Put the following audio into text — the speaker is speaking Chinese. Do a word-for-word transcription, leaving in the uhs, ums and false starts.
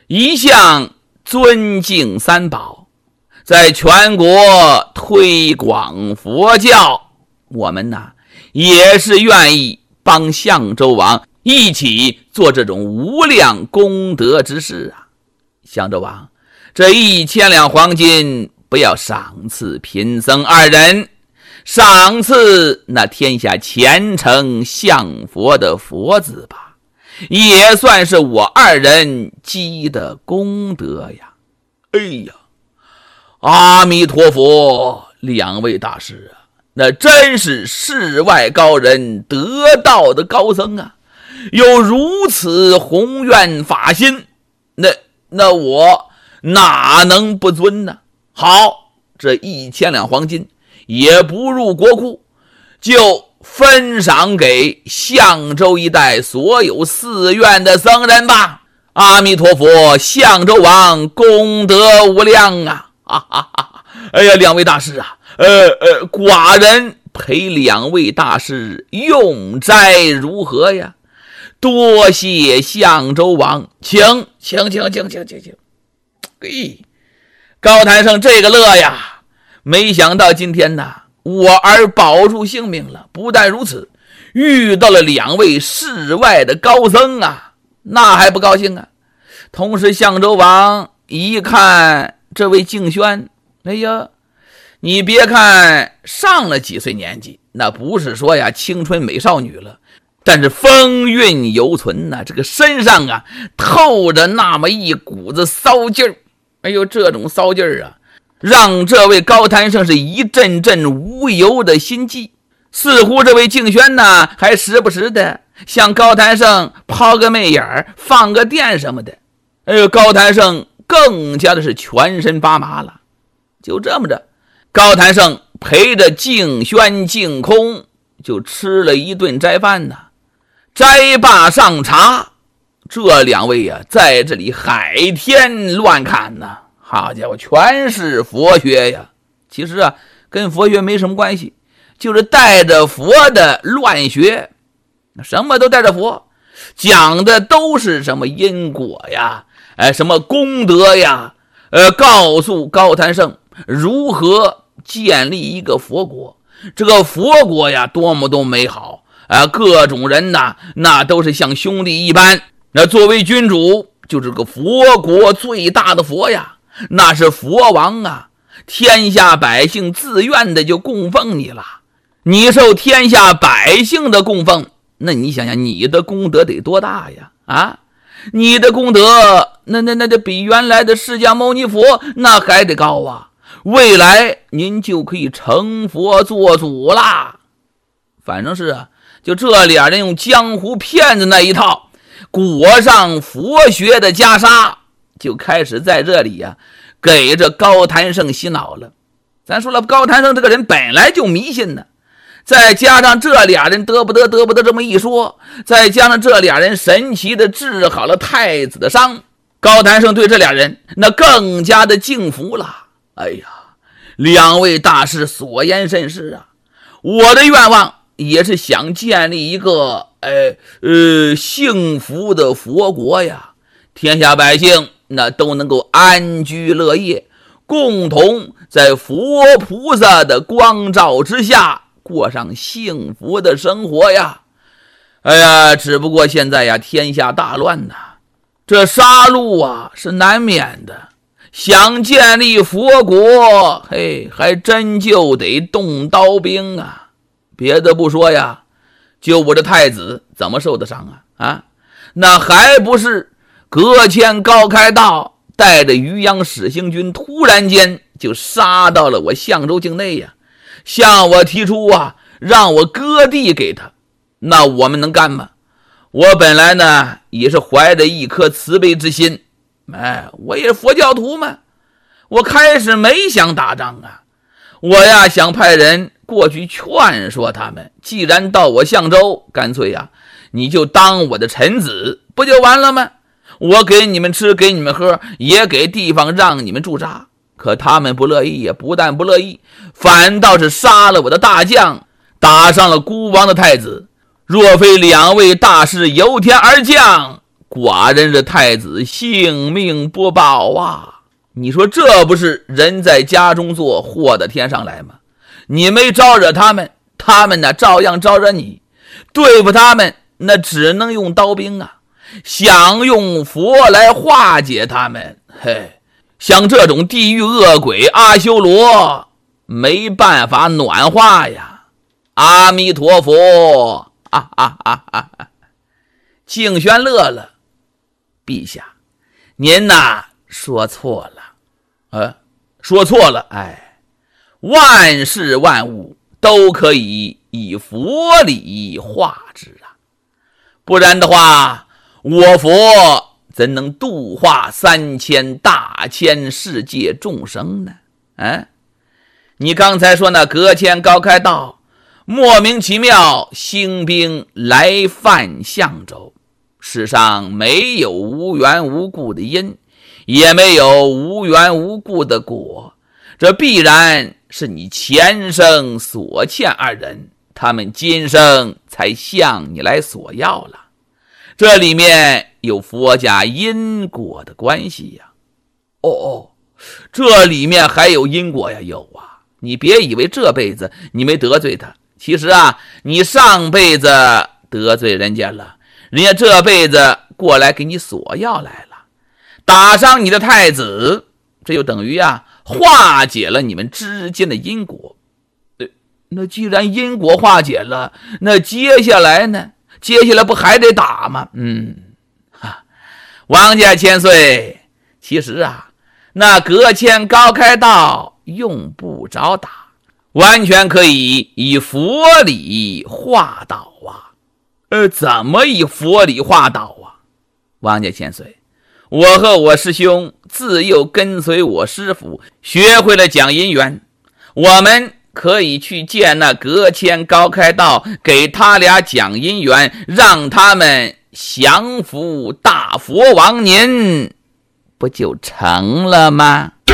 一向尊敬三宝，在全国推广佛教，我们呢也是愿意帮相州王一起做这种无量功德之事啊。相州王，这一千两黄金不要赏赐贫僧二人，赏赐那天下虔诚向佛的佛子吧，也算是我二人积的功德呀。哎呀，阿弥陀佛，两位大师啊，那真是世外高人，得道的高僧啊，有如此宏愿法心，那那我哪能不尊呢？好，这一千两黄金也不入国库，就分赏给象州一带所有寺院的僧人吧。阿弥陀佛，象州王功德无量啊！哈哈哈！哎呀，两位大师啊，呃呃，寡人陪两位大师用斋如何呀？多谢象州王，请请请请请请请。嘿，高谭胜这个乐呀！没想到今天呢，我儿保住性命了。不但如此，遇到了两位世外的高僧啊，那还不高兴啊？同时，象州王一看这位敬轩，哎呀，你别看上了几岁年纪，那不是说呀青春美少女了，但是风韵犹存呐、啊，这个身上啊透着那么一股子骚劲儿。哎呦，这种骚劲儿啊，让这位高谭胜是一阵阵无由的心悸。似乎这位敬轩呢，还时不时的向高谭胜抛个媚眼，放个电什么的。哎呦，高谭胜更加的是全身发麻了。就这么着，高谭胜陪着敬轩、敬空就吃了一顿斋饭呢。斋罢上茶，这两位呀、啊，在这里海天乱侃呢。好家伙，全是佛学呀！其实啊，跟佛学没什么关系，就是带着佛的乱学，什么都带着佛，讲的都是什么因果呀，哎，什么功德呀，呃，告诉高谭胜如何建立一个佛国。这个佛国呀，多么多美好啊！各种人呐，那都是像兄弟一般。那作为君主，就是个佛国最大的佛呀。那是佛王啊，天下百姓自愿的就供奉你了，你受天下百姓的供奉，那你想想你的功德得多大呀？啊，你的功德那那那就比原来的释迦牟尼佛那还得高啊！未来您就可以成佛做主啦。反正是啊，就这俩人用江湖骗子那一套，裹上佛学的袈裟，就开始在这里呀、啊，给这高谭胜洗脑了。咱说了，高谭胜这个人本来就迷信呢，再加上这俩人得不得得不得这么一说，再加上这俩人神奇的治好了太子的伤，高谭胜对这俩人那更加的敬服了。哎呀，两位大师所言甚是啊！我的愿望也是想建立一个呃呃幸福的佛国呀，天下百姓那都能够安居乐业，共同在佛菩萨的光照之下过上幸福的生活呀。哎呀，只不过现在呀天下大乱呐，这杀戮啊是难免的，想建立佛国，嘿，还真就得动刀兵啊。别的不说呀，就我这太子怎么受得上啊？啊，那还不是隔天高开道带着渔阳使行军突然间就杀到了我象州境内呀，向我提出啊，让我割地给他。那我们能干吗？我本来呢也是怀着一颗慈悲之心，哎，我也是佛教徒嘛，我开始没想打仗啊，我呀想派人过去劝说他们，既然到我象州，干脆呀你就当我的臣子不就完了吗？我给你们吃给你们喝，也给地方让你们驻扎。可他们不乐意呀，不但不乐意，反倒是杀了我的大将，打伤了孤王的太子。若非两位大师由天而降， 寡人这太子性命不保啊！你说这不是人在家中坐，祸到天上来吗？你没招惹他们，他们呢照样招惹你。对付他们，那只能用刀兵啊！想用佛来化解他们，嘿，像这种地狱恶鬼阿修罗，没办法暖化呀！阿弥陀佛！啊啊啊啊！敬轩乐了，陛下，您呐说错了，呃，说错了，哎，万事万物都可以以佛理化之啊，不然的话，我佛怎能度化三千大千世界众生呢？啊，你刚才说那隔天高开道莫名其妙兴兵来犯象州，世上没有无缘无故的因，也没有无缘无故的果，这必然是你前生所欠二人，他们今生才向你来索要了。这里面有佛家因果的关系呀。哦哦，这里面还有因果呀？有啊，你别以为这辈子你没得罪他，其实啊，你上辈子得罪人家了，人家这辈子过来给你索要来了，打伤你的太子，这就等于啊化解了你们之间的因果。那既然因果化解了，那接下来呢？接下来不还得打吗？嗯，哈，王家千岁，其实啊，那隔千高开道用不着打，完全可以以佛理化导啊。呃，怎么以佛理化导啊？王家千岁，我和我师兄自幼跟随我师父，学会了讲姻缘，我们可以去见那隔千高开道，给他俩讲姻缘，让他们降服大佛王您，不就成了吗？